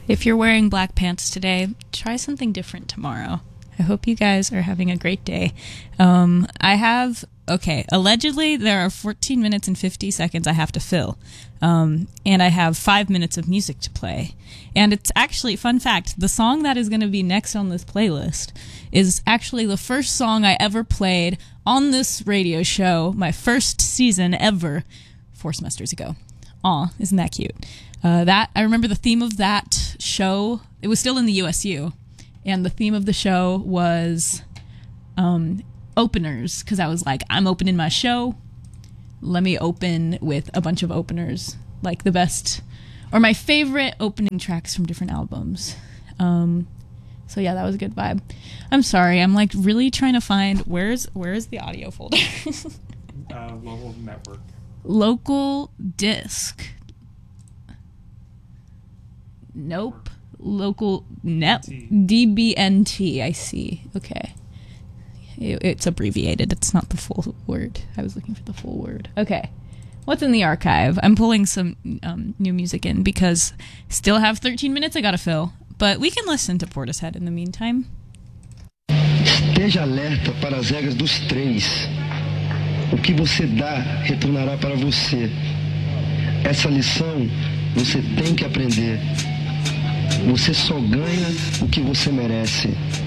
If you're wearing black pants today, try something different tomorrow. I hope you guys are having a great day. Allegedly there are 14 minutes and 50 seconds I have to fill. And I have 5 minutes of music to play. And it's actually, fun fact, the song that is going to be next on this playlist is actually the first song I ever played on this radio show, my first season ever, 4 semesters ago. Aw, isn't that cute? I remember the theme of that show. It was still in the USU, and the theme of the show was openers, because I was like, I'm opening my show. Let me open with a bunch of openers, like the best or my favorite opening tracks from different albums. So yeah, that was a good vibe. I'm sorry, I'm like really trying to find where is the audio folder? Local network. Local disc. Nope. Local net. DBNT. I see. Okay. It's abbreviated. It's not the full word. I was looking for the full word. Okay. What's in the archive? I'm pulling some new music in because still have 13 minutes I gotta fill. But we can listen to Portishead in the meantime. Esteja alerta para as regras dos 3. O que você dá retornará para você. Essa lição você tem que aprender. Você só ganha o que você merece.